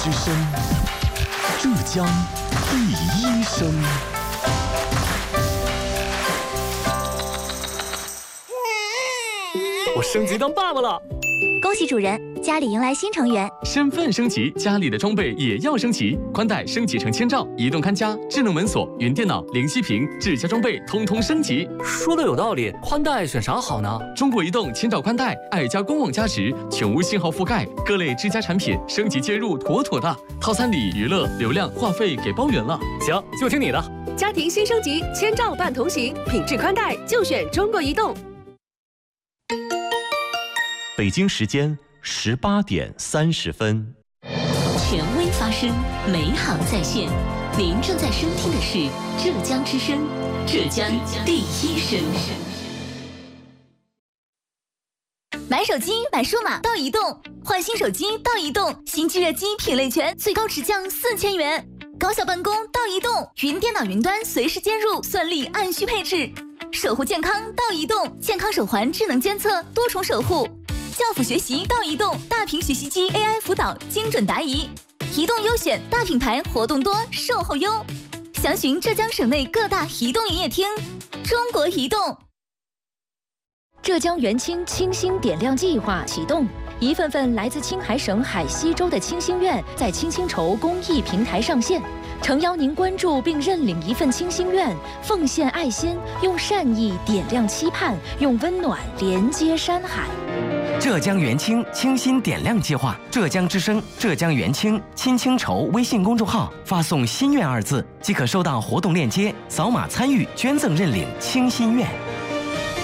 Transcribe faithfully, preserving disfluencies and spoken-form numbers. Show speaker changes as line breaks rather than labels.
之声，浙江第一声。
我升级当爸爸了，
恭喜主人，家里迎来新成员。
身份升级，家里的装备也要升级。宽带升级成千兆，移动看家、智能门锁、云电脑、零息屏、智家装备通通升级。
说的有道理，宽带选啥好呢？
中国移动千兆宽带，爱家官网加值，全无信号覆盖，各类智家产品升级接入妥妥的。套餐里娱乐、流量、话费给包圆了。
行，就听你的。
家庭新升级，千兆伴同行，品质宽带就选中国移动。
北京时间十八点三十分，
权威发声，美好在线。您正在收听的是浙江之声，浙江第一声。
买手机买数码到移动，换新手机到移动，新机热机品类全，最高直降四千元。高效办公到移动，云电脑云端随时接入，算力按需配置。守护健康到移动，健康手环智能监测，多重守护。教辅学习到移动，大屏学习机 A I 辅导，精准答疑。移动优选大品牌，活动多，售后优。详询浙江省内各大移动营业厅。中国移动。
浙江元清清新点亮计划启动，一份份来自青海省海西州的清心愿在清心筹公益平台上线，诚邀您关注并认领一份清心愿，奉献爱心，用善意点亮期盼，用温暖连接山海。
浙江元清清新点亮计划，浙江之声、浙江元清清清筹微信公众号发送“心愿”二字，即可收到活动链接，扫码参与捐赠认领清心愿。